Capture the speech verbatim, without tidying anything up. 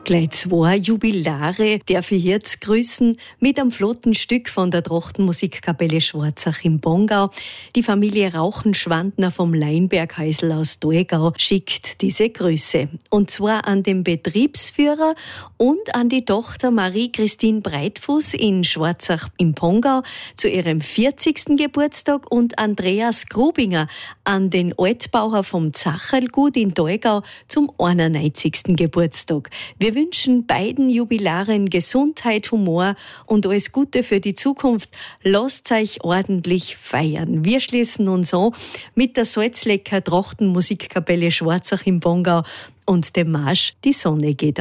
Gleich zwei Jubilare darf ich jetzt grüßen mit einem flotten Stück von der Trachtenmusikkapelle Schwarzach im Pongau. Die Familie Rauchenschwandner vom Leinberghäusl aus Dahlgau schickt diese Grüße. Und zwar an den Betriebsführer und an die Tochter Marie-Christine Breitfuß in Schwarzach im Pongau zu ihrem vierzigsten Geburtstag und Andreas Grubinger an den Altbauer vom Zacherlgut in Dahlgau zum einundneunzigsten Geburtstag. Wir wünschen beiden Jubilaren Gesundheit, Humor und alles Gute für die Zukunft. Lasst euch ordentlich feiern. Wir schließen uns an mit der Salzlecker Trachtenmusikkapelle Schwarzach im Pongau und dem Marsch Die Sonne geht auf.